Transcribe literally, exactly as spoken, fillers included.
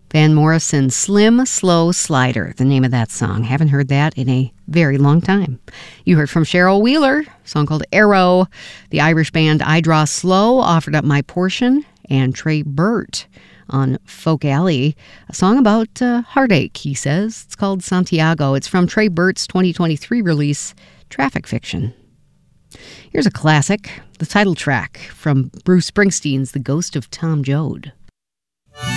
Van Morrison, Slim Slow Slider, the name of that song. Haven't heard that in a very long time. You heard from Cheryl Wheeler, a song called Arrow. The Irish band I Draw Slow offered up My Portion, and Trey Burt on Folk Alley, a song about uh, heartache, he says. It's called Santiago. It's from Trey Burt's twenty twenty-three release, Traffic Fiction. Here's a classic, the title track from Bruce Springsteen's The Ghost of Tom Joad.